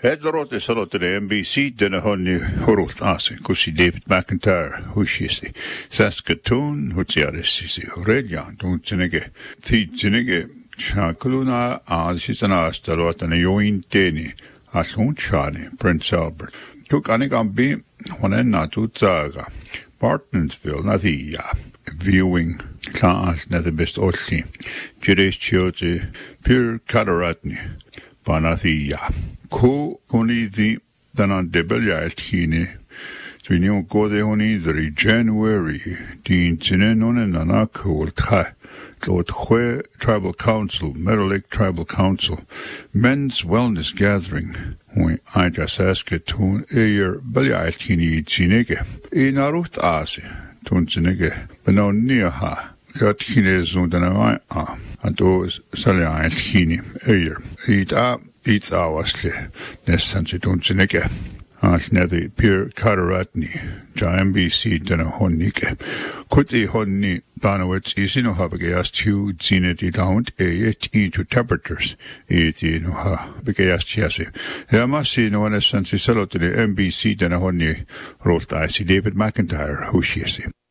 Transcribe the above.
Hedrote salotere NBC den honni horult ase kusi David McIntyre hushisi Saskatoon hutsiarissisi Aurelian tunsinege thiitsinege chakuluna aasisana astalotane jointeni asunchani Prince Albert tuk anigambi honenna tutsaga Martinsville nathia viewing class nathibest olli Jirish chiote pure kadaratni Panathia. Ko honi danan debeljaelt hine. Twinio gode honi the January. Din tinen nana kool tra. Lord Hue Tribal Council, Meadow Lake Tribal Council, Men's Wellness Gathering. Hui aja Saskatoon eer beljaelt hine tsinege. Narut ase. Tun tsinege. Beno niaha. Jat hine zundana a. Ado saljaelt hine eer. It's awasli nessansi tunsineke. Alnedi pure kadaratni. Ja NBC dana honnike. Kuti honni banowitz isino habagayast hu zineti daunt into temperatures. Iti no ha bagayast yasi. Yamasi no nessansi salotini NBC dana honni rolt isi David McIntyre hushisi.